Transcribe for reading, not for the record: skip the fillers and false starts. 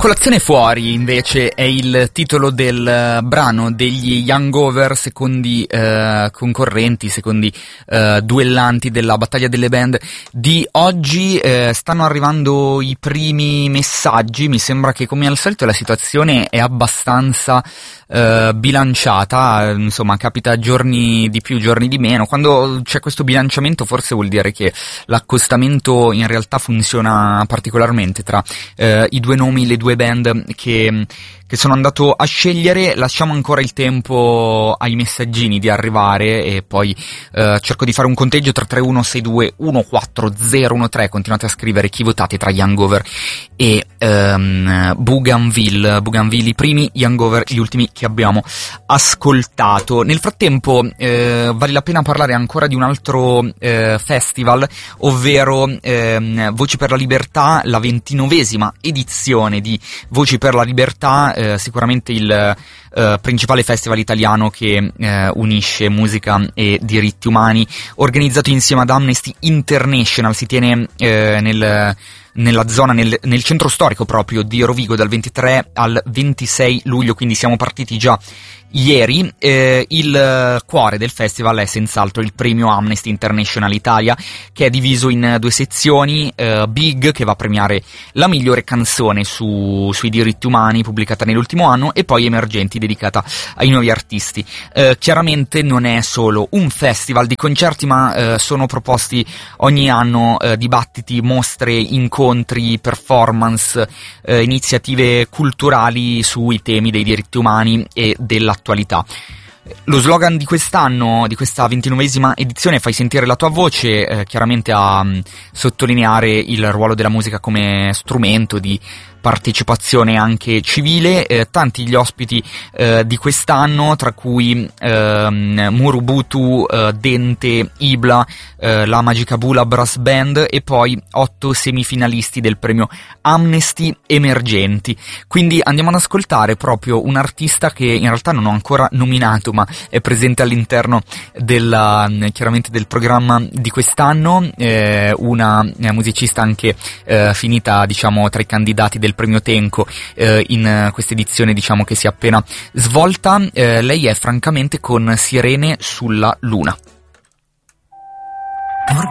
Colazione fuori invece è il titolo del brano degli Hangover, secondi concorrenti, secondi duellanti della battaglia delle band di oggi. Stanno arrivando i primi messaggi, mi sembra che come al solito la situazione è abbastanza bilanciata, insomma capita giorni di più, giorni di meno. Quando c'è questo bilanciamento forse vuol dire che l'accostamento in realtà funziona particolarmente tra i due nomi, le due band che sono andato a scegliere. Lasciamo ancora il tempo ai messaggini di arrivare e poi cerco di fare un conteggio. 33162140013. Continuate a scrivere chi votate tra gli Hangover e Bougainville, i primi, gli Hangover gli ultimi che abbiamo ascoltato. Nel frattempo vale la pena parlare ancora di un altro festival, ovvero Voci per la Libertà, la 29esima edizione di Voci per la Libertà, sicuramente il principale festival italiano che unisce musica e diritti umani, organizzato insieme ad Amnesty International. Si tiene nella zona, nel centro storico proprio di Rovigo, dal 23 al 26 luglio, quindi siamo partiti già ieri. Il cuore del festival è senz'altro il premio Amnesty International Italia, che è diviso in due sezioni: Big, che va a premiare la migliore canzone sui diritti umani pubblicata nell'ultimo anno, e poi Emergenti, dedicata ai nuovi artisti. Chiaramente non è solo un festival di concerti, ma sono proposti ogni anno dibattiti, mostre, incontri, performance, iniziative culturali sui temi dei diritti umani e dell'attualità. Lo slogan di quest'anno, di questa 29esima edizione, Fai sentire la tua voce, chiaramente a sottolineare il ruolo della musica come strumento di partecipazione anche civile. Tanti gli ospiti di quest'anno, tra cui Murubutu, Dente, Ibla, la Magica Bula Brass Band, e poi 8 semifinalisti del premio Amnesty Emergenti. Quindi andiamo ad ascoltare proprio un artista che in realtà non ho ancora nominato, ma è presente all'interno chiaramente del programma di quest'anno, una musicista anche finita, diciamo, tra i candidati del premio Tenco in questa edizione, diciamo, che si è appena svolta. Lei è Francamente con Sirene sulla Luna.